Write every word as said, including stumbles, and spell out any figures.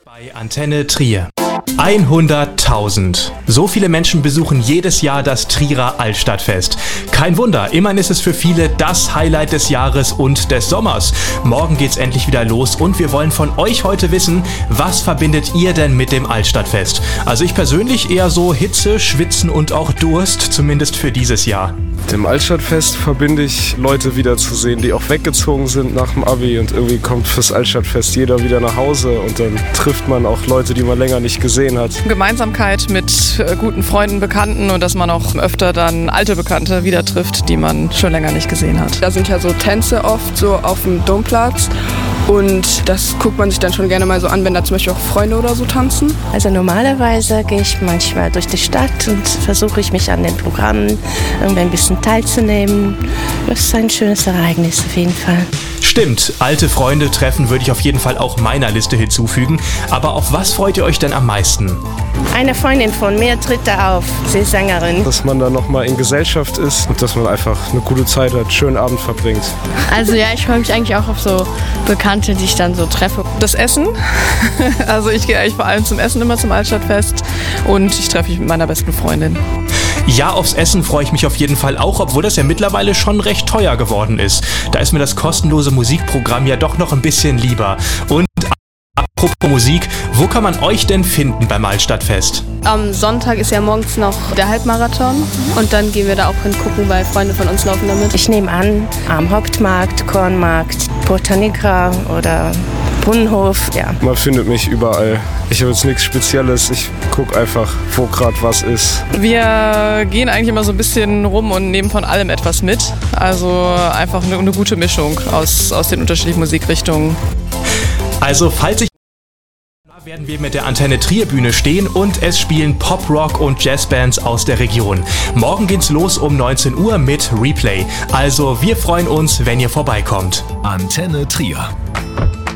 Bei Antenne Trier. hunderttausend. So viele Menschen besuchen jedes Jahr das Trierer Altstadtfest. Kein Wunder, immerhin ist es für viele das Highlight des Jahres und des Sommers. Morgen geht's endlich wieder los und wir wollen von euch heute wissen, was verbindet ihr denn mit dem Altstadtfest? Also ich persönlich eher so Hitze, Schwitzen und auch Durst, zumindest für dieses Jahr. Mit dem Altstadtfest verbinde ich Leute wiederzusehen, die auch weggezogen sind nach dem Abi, und irgendwie kommt fürs Altstadtfest jeder wieder nach Hause und dann trifft man auch Leute, die man länger nicht gesehen hat. Gemeinsamkeit mit äh, guten Freunden, Bekannten und dass man auch öfter dann alte Bekannte wieder trifft, die man schon länger nicht gesehen hat. Da sind ja so Tänze oft so auf dem Domplatz. Und das guckt man sich dann schon gerne mal so an, wenn da zum Beispiel auch Freunde oder so tanzen. Also normalerweise gehe ich manchmal durch die Stadt und versuche ich mich an den Programmen irgendwie ein bisschen teilzunehmen. Das ist ein schönes Ereignis auf jeden Fall. Stimmt, alte Freunde treffen würde ich auf jeden Fall auch meiner Liste hinzufügen. Aber auf was freut ihr euch denn am meisten? Eine Freundin von mir tritt da auf, sie ist Sängerin. Dass man da nochmal in Gesellschaft ist und dass man einfach eine gute Zeit hat, einen schönen Abend verbringt. Also ja, ich freue mich eigentlich auch auf so Bekannte, die ich dann so treffe. Das Essen, also ich gehe eigentlich vor allem zum Essen immer zum Altstadtfest und ich treffe mich mit meiner besten Freundin. Ja, aufs Essen freue ich mich auf jeden Fall auch, obwohl das ja mittlerweile schon recht teuer geworden ist. Da ist mir das kostenlose Musikprogramm ja doch noch ein bisschen lieber. Und apropos Musik, wo kann man euch denn finden beim Altstadtfest? Am Sonntag ist ja morgens noch der Halbmarathon und dann gehen wir da auch hingucken, weil Freunde von uns laufen damit. Ich nehme an, am Hauptmarkt, Kornmarkt, Porta Nigra oder Brunnenhof, ja. Man findet mich überall. Ich habe jetzt nichts Spezielles, ich gucke einfach, wo gerade was ist. Wir gehen eigentlich immer so ein bisschen rum und nehmen von allem etwas mit. Also einfach eine, eine gute Mischung aus, aus den unterschiedlichen Musikrichtungen. Also falls ich werden wir mit der Antenne Trier Bühne stehen und es spielen Pop, Rock und Jazzbands aus der Region. Morgen geht's los um neunzehn Uhr mit Replay. Also wir freuen uns, wenn ihr vorbeikommt. Antenne Trier.